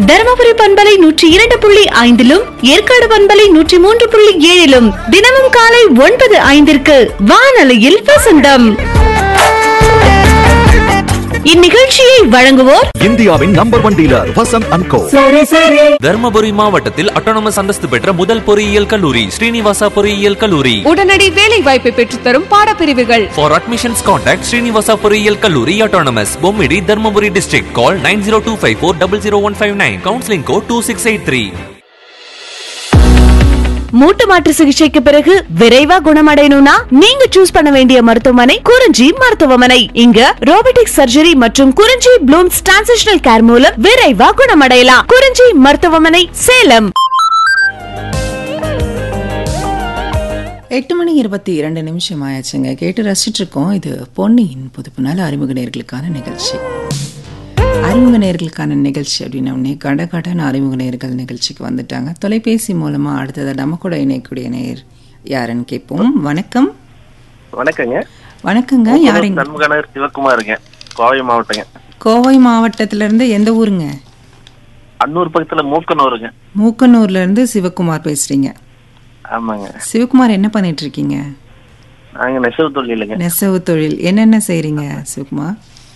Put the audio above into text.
தருமபுரி பண்பலை 102.5 ஏற்காடு பண்பலை 103.7 தினமும் காலை 9:05 வானொலியில் வசந்தம். இந்நிகழ்ச்சியை வழங்குவோர் இந்தியாவின் நம்பர் 1 டீலர் வசந்த் அண்ட் கோ. தர்மபுரி மாவட்டத்தில் அட்டானமஸ் அந்தஸ்து பெற்ற முதல் பொறியியல் கல்லூரி ஸ்ரீனிவாசா பொறியியல் கல்லூரி. உடனடி வேலை வாய்ப்பை பெற்றுத்தரும் பாடப்பிரிவுகள். For admissions contact ஸ்ரீனிவாசா பொறியியல் கல்லூரி autonomous Bommidi Dharmapuri district. Call 9025400159. Counseling code 2683. மூட்டு மாற்று சிகிச்சைக்கு பிறகு விரைவா குணமடையணும்னா நீங்க சூஸ் பண்ண வேண்டிய மருத்துவமனை குறிஞ்சி மருத்துவமனை. இங்க ரோபோட்டிக் சர்ஜரி மற்றும் குறிஞ்சி ப்ளூம்ஸ் டிரான்சிஷனல் கேர் மூலம் விரைவா குணமடையலாம். குறிஞ்சி மருத்துவமனை, சேலம். 8:22 ஆயாச்சுங்க. கேட்டு ரசிச்சுட்டு இருக்கோம். இது பொன்னியின் புதுப்புனால அறிமுக நேயர்களுக்கான நிகழ்ச்சி. அறிமுக நேயர்களுக்கான நிகழ்ச்சி அப்படின்னே கடகடான அறிமுக நேயர்கள் நிகழ்ச்சிக்கு வந்துட்டாங்க. தொலைபேசி மூலமா அடுத்தது நம்ம கூட இணையக்கூடிய நேயர் யாருன்னு கேட்போம். வணக்கம். வணக்கங்க. வணக்கங்க. யாருங்க? சிவகுமாருங்க, கோவை மாவட்டங்க. கோவை மாவட்டத்துல இருந்து எந்த ஊருங்க? அன்னூர் பக்கத்துல மூக்கனூருங்க. மூக்கனூர்ல இருந்து சிவகுமார் பேசுறீங்க. ஆமாங்க. சிவகுமார் என்ன பண்ணிட்டு இருக்கீங்க? நாங்க நெசவு தொழிலுங்க. நெசவு தொழில். என்னென்ன செய்றீங்க சிவகுமார்?